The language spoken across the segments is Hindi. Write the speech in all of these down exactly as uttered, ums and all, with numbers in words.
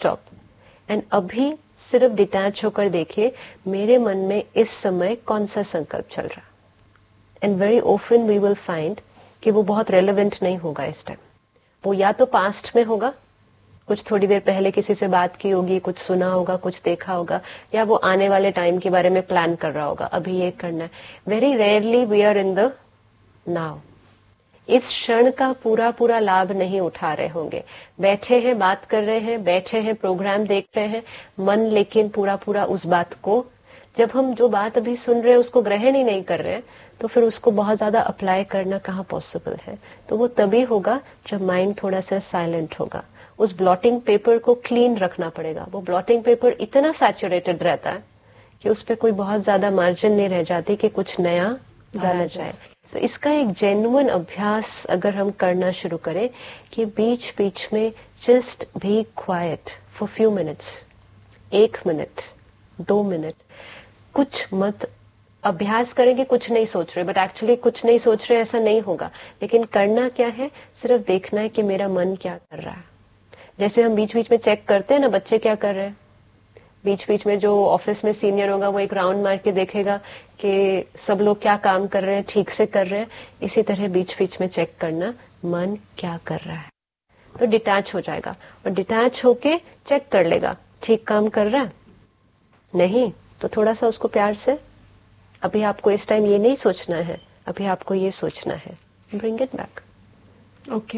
स्टॉप एंड अभी सिर्फ डिटैच होकर देखिए मेरे मन में इस समय कौन सा संकल्प चल रहा, and very often we will find कि वो बहुत रेलेवेंट नहीं होगा इस टाइम। वो या तो पास्ट में होगा, कुछ थोड़ी देर पहले किसी से बात की होगी, कुछ सुना होगा, कुछ देखा होगा, या वो आने वाले टाइम के बारे में प्लान कर रहा होगा, अभी ये करना है। Very rarely we are in the now. इस क्षण का पूरा पूरा लाभ नहीं उठा रहे होंगे। बैठे हैं, बात कर रहे हैं, बैठे हैं, प्रोग्राम देख रहे हैं, मन लेकिन पूरा पूरा उस बात को, जब हम जो बात अभी सुन रहे हैं उसको ग्रहण ही नहीं कर रहे हैं, तो फिर उसको बहुत ज्यादा अप्लाई करना कहाँ पॉसिबल है। तो वो तभी होगा जब माइंड थोड़ा सा साइलेंट होगा। उस ब्लॉटिंग पेपर को क्लीन रखना पड़ेगा। वो ब्लॉटिंग पेपर इतना सैचुरेटेड रहता है कि उस पर कोई बहुत ज्यादा मार्जिन नहीं रह जाती कि कुछ नया डाला जाए। तो इसका एक जेन्युइन अभ्यास अगर हम करना शुरू करें कि बीच बीच में just be quiet for few minutes, एक मिनट, दो मिनट, कुछ मत अभ्यास करेंगे, कुछ नहीं सोच रहे, बट एक्चुअली कुछ नहीं सोच रहे ऐसा नहीं होगा। लेकिन करना क्या है, सिर्फ देखना है कि मेरा मन क्या कर रहा है। जैसे हम बीच बीच में चेक करते हैं ना, बच्चे क्या कर रहे हैं, बीच बीच में जो ऑफिस में सीनियर होगा वो एक राउंड मार के देखेगा कि सब लोग क्या काम कर रहे हैं, ठीक से कर रहे हैं। इसी तरह बीच बीच में चेक करना मन क्या कर रहा है, तो डिटैच हो जाएगा और डिटैच होके चेक कर लेगा ठीक काम कर रहा है, नहीं तो थोड़ा सा उसको प्यार से, अभी आपको इस टाइम ये नहीं सोचना है, अभी आपको ये सोचना है, bring it back. Okay,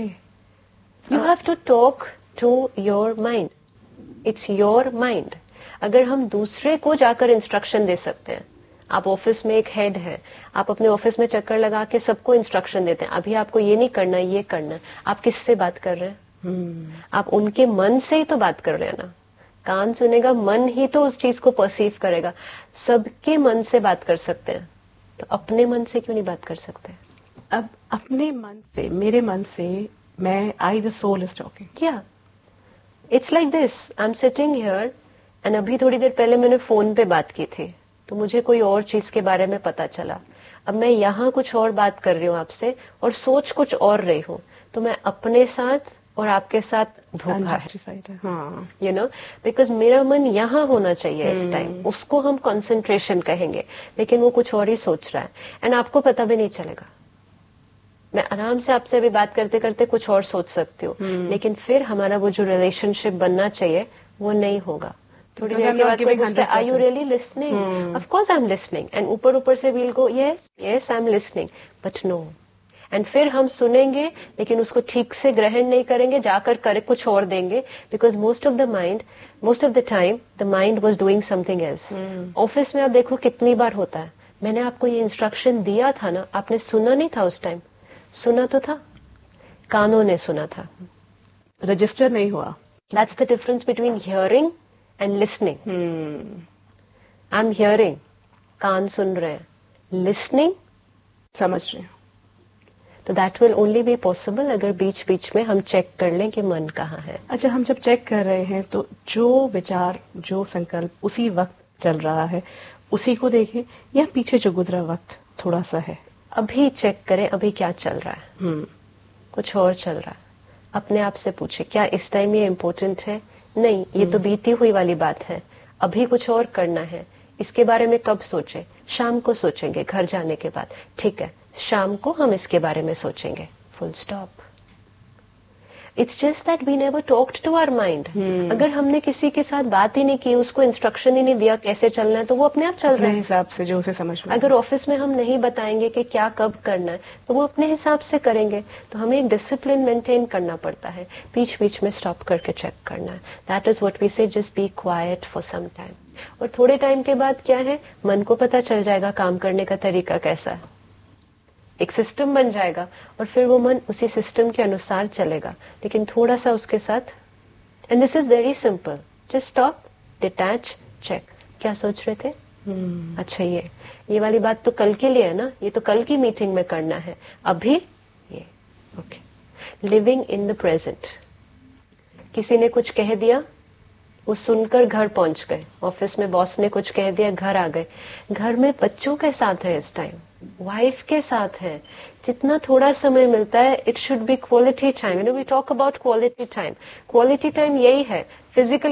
you have to talk to your mind, it's your mind. अगर हम दूसरे को जाकर इंस्ट्रक्शन दे सकते हैं, आप ऑफिस में एक हेड है, आप अपने ऑफिस में चक्कर लगा के सबको इंस्ट्रक्शन देते हैं, अभी आपको ये नहीं करना, ये करना, आप किससे बात कर रहे हैं? hmm. आप उनके मन से ही तो बात कर रहे हैं ना। कान सुनेगा, मन ही तो उस चीज को परसीव करेगा। सबके मन से बात कर सकते हैं, तो अपने मन से क्यों नहीं बात कर सकते? अब अपने मन से, मेरे मन से मैं, I the soul is talking. क्या it's like this, I am sitting here and अभी थोड़ी देर पहले मैंने फोन पे बात की थी, तो मुझे कोई और चीज के बारे में पता चला। अब मैं यहाँ कुछ और बात कर रही हूँ आपसे और सोच कुछ और रही हूँ, तो मैं अपने साथ और आपके साथ धोखा है, हाँ। यू नो, बिकॉज मेरा मन यहाँ होना चाहिए इस टाइम, उसको हम कंसंट्रेशन कहेंगे, लेकिन वो कुछ और ही सोच रहा है एंड आपको पता भी नहीं चलेगा। मैं आराम से आपसे अभी बात करते करते कुछ और सोच सकती हूँ, लेकिन फिर हमारा वो जो रिलेशनशिप बनना चाहिए वो नहीं होगा। थोड़ी देर के बाद कोई पूछता है, are you really listening? Of course I am listening, and ऊपर ऊपर से we'll go yes yes I am listening, but no. And फिर हम सुनेंगे लेकिन उसको ठीक से ग्रहण नहीं करेंगे, जाकर करे कुछ और देंगे, because most of the mind, most of the time the mind was doing something else. Office में आप देखो कितनी बार होता है, मैंने आपको ये इंस्ट्रक्शन दिया था ना, आपने सुना नहीं था उस टाइम? सुना तो था, कानों ने सुना था, रजिस्टर नहीं हुआ। That's the difference between hearing and listening. I am hearing, कान सुन रहे हैं, लिसनिंग समझ रहे हैं। तो that will only be possible अगर बीच बीच में हम चेक कर लें कि मन कहाँ है। अच्छा, हम जब चेक कर रहे हैं तो जो विचार, जो संकल्प उसी वक्त चल रहा है उसी को देखें, या पीछे जो गुजरा वक्त थोड़ा सा है? अभी चेक करें, अभी क्या चल रहा है। हम्म कुछ और चल रहा है, अपने आप से पूछे क्या इस टाइम ये इम्पोर्टेंट है? नहीं, ये तो बीती हुई वाली बात है, अभी कुछ और करना है। इसके बारे में कब सोचे? शाम को सोचेंगे घर जाने के बाद। ठीक है, शाम को हम इसके बारे में सोचेंगे, full stop. It's just that we never talked to our mind. अगर हमने किसी के साथ बात ही नहीं की, उसको इंस्ट्रक्शन ही नहीं दिया कैसे चलना है, तो वो अपने आप चल रहा है हिसाब से जो उसे समझ में। अगर ऑफिस में हम नहीं बताएंगे कि क्या कब करना है, तो वो अपने हिसाब से करेंगे। तो हमें एक डिसिप्लिन मेंटेन करना पड़ता है, बीच बीच में स्टॉप करके चेक करना है। दैट इज व्हाट वी से, just be quiet for some time. और थोड़े टाइम के बाद क्या है, मन को पता चल जाएगा काम करने का तरीका कैसा है, एक सिस्टम बन जाएगा और फिर वो मन उसी सिस्टम के अनुसार चलेगा। लेकिन थोड़ा सा उसके साथ, and this is very simple, just stop, detach, check. क्या सोच रहे थे? hmm. अच्छा, ये ये वाली बात तो कल के लिए है ना, ये तो कल की मीटिंग में करना है, अभी ये okay. Living in the present. किसी ने कुछ कह दिया, वो सुनकर घर पहुंच गए, ऑफिस में बॉस ने कुछ कह दिया, घर आ गए। घर में बच्चों के साथ है इस टाइम, वाइफ के साथ है, जितना थोड़ा समय मिलता है it should be quality time. You know we talk about quality time. Quality time यही है, फिजिकल